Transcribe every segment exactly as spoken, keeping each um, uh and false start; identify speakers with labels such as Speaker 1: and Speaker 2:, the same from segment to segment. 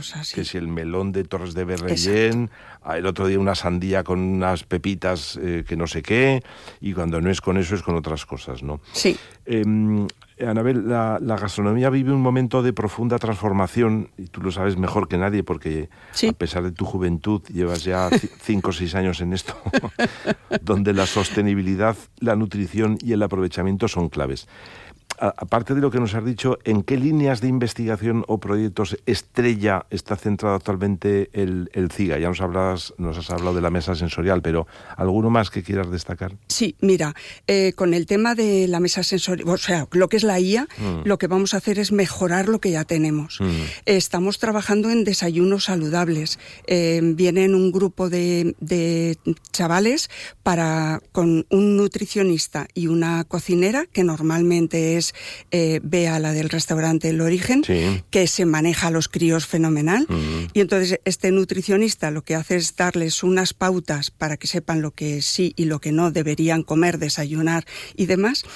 Speaker 1: cosas. Sí.
Speaker 2: Que si el melón de Torres de Berrellén, el otro día una sandía con unas pepitas eh, que no sé qué, y cuando no es con eso es con otras cosas, ¿no?
Speaker 1: Sí.
Speaker 2: Eh, Anabel, la, la gastronomía vive un momento de profunda transformación, y tú lo sabes mejor que nadie porque sí. a pesar de tu juventud llevas ya c- cinco o seis años en esto, donde la sostenibilidad, la nutrición y el aprovechamiento son claves. A, aparte de lo que nos has dicho, ¿en qué líneas de investigación o proyectos estrella está centrado actualmente el, el CIGA? Ya nos, hablas, nos has hablado de la mesa sensorial, pero ¿alguno más que quieras destacar?
Speaker 1: Sí, mira, eh, con el tema de la mesa sensorial, o sea, lo que es la I A, mm. lo que vamos a hacer es mejorar lo que ya tenemos. Mm. Eh, estamos trabajando en desayunos saludables. Eh, vienen un grupo de, de chavales para, con un nutricionista y una cocinera, que normalmente es Eh, Bea, la del restaurante El Origen, sí. que se maneja a los críos fenomenal. Uh-huh. Y entonces este nutricionista lo que hace es darles unas pautas para que sepan lo que sí y lo que no deberían comer, desayunar y demás.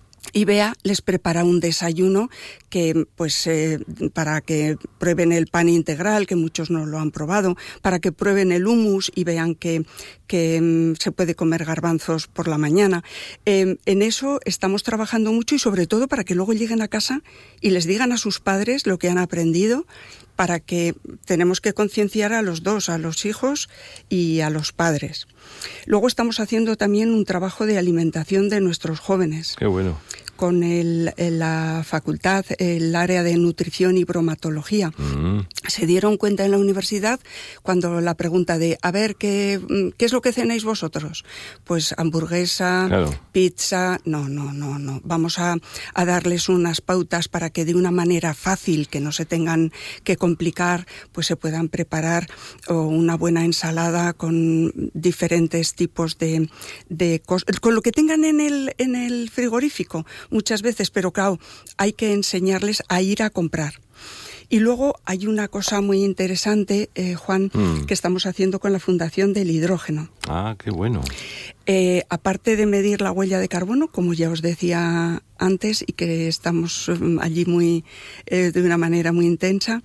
Speaker 1: Y Bea les prepara un desayuno que, pues, eh, para que prueben el pan integral, que muchos no lo han probado, para que prueben el hummus y vean que, que um, se puede comer garbanzos por la mañana. Eh, en eso estamos trabajando mucho y sobre todo para que luego lleguen a casa y les digan a sus padres lo que han aprendido, para que tenemos que concienciar a los dos, a los hijos y a los padres. Luego estamos haciendo también un trabajo de alimentación de nuestros jóvenes.
Speaker 2: Qué bueno.
Speaker 1: Con el, la facultad, el área de nutrición y bromatología. Mm. Se dieron cuenta en la universidad cuando la pregunta de, a ver, ¿qué, qué es lo que cenáis vosotros? Pues hamburguesa, claro. pizza, no, no, no, no. Vamos a, a darles unas pautas para que de una manera fácil, que no se tengan que complicar, pues se puedan preparar o una buena ensalada con diferentes tipos de, de cosas, con lo que tengan en el, en el frigorífico. Muchas veces, pero claro, hay que enseñarles a ir a comprar. Y luego hay una cosa muy interesante, eh, Juan, mm. que estamos haciendo con la Fundación del Hidrógeno.
Speaker 2: Ah, qué bueno.
Speaker 1: Eh, aparte de medir la huella de carbono, como ya os decía antes, y que estamos um, allí muy eh, de una manera muy intensa,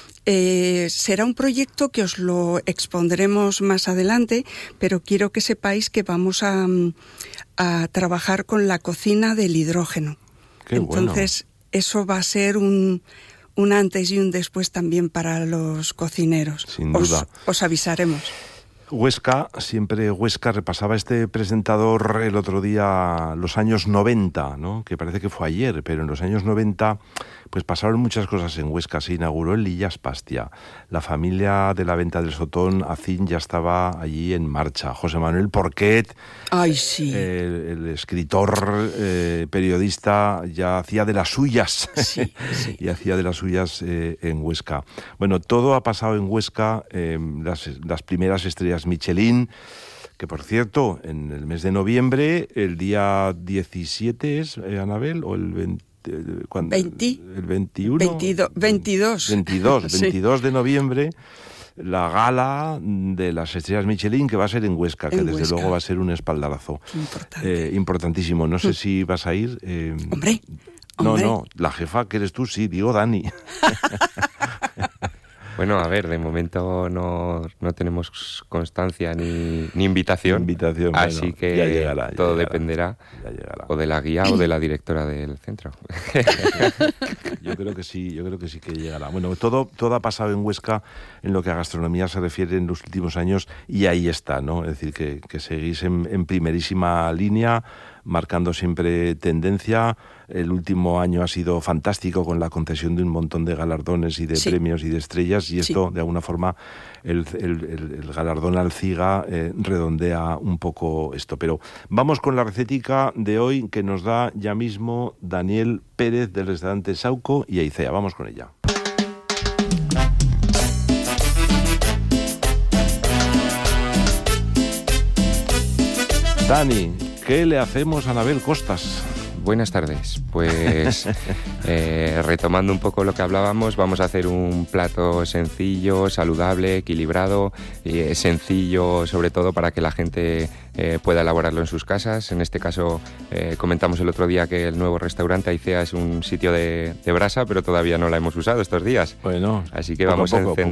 Speaker 1: Eh, será un proyecto que os lo expondremos más adelante, pero quiero que sepáis que vamos a, a trabajar con la cocina del hidrógeno.
Speaker 2: Qué
Speaker 1: Entonces,
Speaker 2: bueno.
Speaker 1: Eso va a ser un, un antes y un después también para los cocineros.
Speaker 2: Sin duda.
Speaker 1: Os, os avisaremos.
Speaker 2: Huesca, siempre Huesca, repasaba este presentador el otro día los años noventa, ¿no? Que parece que fue ayer, pero en los años noventa pues pasaron muchas cosas en Huesca. Se inauguró el Lillas Pastia. La familia de la Venta del Sotón, Acín, ya estaba allí en marcha. José Manuel Porquet,
Speaker 1: Ay, sí.
Speaker 2: eh, el escritor, eh, periodista, ya hacía de las suyas.
Speaker 1: Sí, sí.
Speaker 2: y hacía de las suyas eh, en Huesca. Bueno, todo ha pasado en Huesca, eh, las, las primeras estrellas Michelin, que por cierto, en el mes de noviembre, el día diecisiete es, eh, Anabel, o el veinte, ¿cuándo?
Speaker 1: veinte,
Speaker 2: el veintiuno,
Speaker 1: veintidós, veintidós,
Speaker 2: veintidós,
Speaker 1: sí.
Speaker 2: veintidós de noviembre, la gala de las estrellas Michelin, que va a ser en Huesca, que
Speaker 1: en
Speaker 2: desde
Speaker 1: Huesca.
Speaker 2: luego va a ser un espaldarazo.
Speaker 1: Importante.
Speaker 2: Eh, importantísimo. No sé mm. si vas a ir. Eh,
Speaker 1: Hombre.
Speaker 2: No,
Speaker 1: Hombre.
Speaker 2: no, la jefa que eres tú, sí, digo Dani.
Speaker 3: Bueno, a ver, de momento no, no tenemos constancia ni, ni invitación,
Speaker 2: invitación
Speaker 3: así
Speaker 2: bueno,
Speaker 3: que
Speaker 2: ya llegará, ya
Speaker 3: todo
Speaker 2: llegará,
Speaker 3: dependerá
Speaker 2: ya llegará.
Speaker 3: o de la guía o de la directora del centro.
Speaker 2: Yo creo que sí, yo creo que sí que llegará. Bueno, todo, todo ha pasado en Huesca en lo que a gastronomía se refiere en los últimos años y ahí está, ¿no? Es decir, que, que seguís en, en primerísima línea, marcando siempre tendencia. El último año ha sido fantástico con la concesión de un montón de galardones y de sí. premios y de estrellas, y esto, sí. de alguna forma, el, el, el, el galardón al CIGA eh, redondea un poco esto. Pero vamos con la recetica de hoy que nos da ya mismo Daniel Pérez del restaurante Sauco y Aicea. Vamos con ella. Dani, ¿qué le hacemos a Anabel Costas?
Speaker 3: Buenas tardes. Pues eh, retomando un poco lo que hablábamos, vamos a hacer un plato sencillo, saludable, equilibrado, eh, sencillo sobre todo para que la gente eh, pueda elaborarlo en sus casas. En este caso eh, comentamos el otro día que el nuevo restaurante Aicea es un sitio de, de brasa, pero todavía no la hemos usado estos días.
Speaker 2: Bueno,
Speaker 3: así que
Speaker 2: poco
Speaker 3: vamos
Speaker 2: a poco,
Speaker 3: a encender